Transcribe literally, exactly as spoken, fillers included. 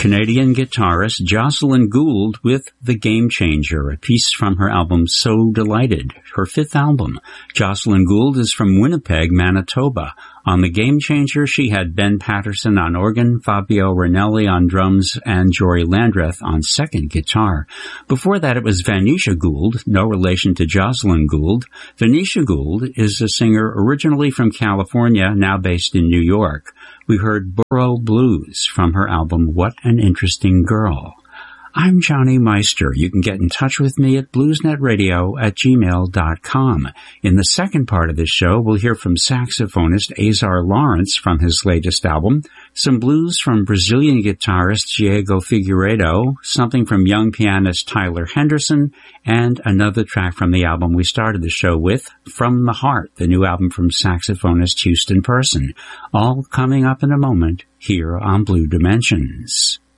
Canadian guitarist Jocelyn Gould with The Game Changer, a piece from her album So Delighted, her fifth album. Jocelyn Gould is from Winnipeg, Manitoba. On The Game Changer, she had Ben Patterson on organ, Fabio Ranelli on drums, and Jory Landreth on second guitar. Before that, it was Vanisha Gould, no relation to Jocelyn Gould. Vanisha Gould is a singer originally from California, now based in New York. We heard Borough Blues from her album What an Interesting Girl. I'm Johnny Meister. You can get in touch with me at bluesnetradio at gmail dot com. In the second part of this show, we'll hear from saxophonist Azar Lawrence from his latest album, some blues from Brazilian guitarist Diego Figueiredo, something from young pianist Tyler Henderson, and another track from the album we started the show with, From the Heart, the new album from saxophonist Houston Person. All coming up in a moment here on Blue Dimensions.